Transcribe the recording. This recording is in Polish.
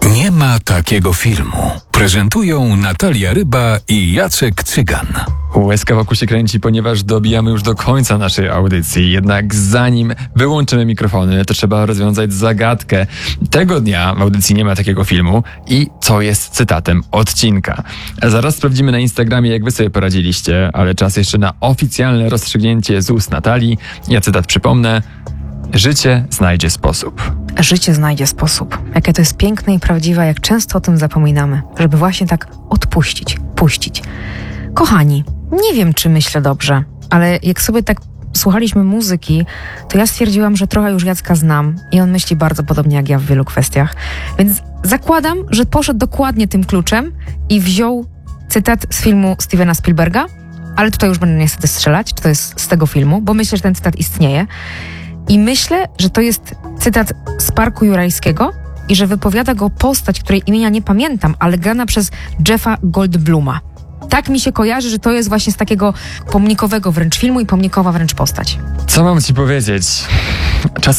Nie ma takiego filmu. Prezentują Natalia Ryba i Jacek Cygan. Łezka wokół się kręci, ponieważ dobijamy już do końca naszej audycji. Jednak zanim wyłączymy mikrofony, to trzeba rozwiązać zagadkę. Tego dnia w audycji nie ma takiego filmu i co jest cytatem odcinka. Zaraz sprawdzimy na Instagramie, jak wy sobie poradziliście, ale czas jeszcze na oficjalne rozstrzygnięcie z ust Natalii. Ja cytat przypomnę. Życie znajdzie sposób. Życie znajdzie sposób. Jakie to jest piękne i prawdziwe, jak często o tym zapominamy, żeby właśnie tak odpuścić, puścić. Kochani, nie wiem, czy myślę dobrze, ale jak sobie tak słuchaliśmy muzyki, to ja stwierdziłam, że trochę już Jacka znam i on myśli bardzo podobnie jak ja w wielu kwestiach. Więc zakładam, że poszedł dokładnie tym kluczem i wziął cytat z filmu Stevena Spielberga, ale tutaj już będę niestety strzelać, czy to jest z tego filmu, bo myślę, że ten cytat istnieje. I myślę, że to jest cytat z Parku Jurajskiego i że wypowiada go postać, której imienia nie pamiętam, ale grana przez Jeffa Goldbluma. Tak mi się kojarzy, że to jest właśnie z takiego pomnikowego wręcz filmu i pomnikowa wręcz postać. Co mam ci powiedzieć? Czas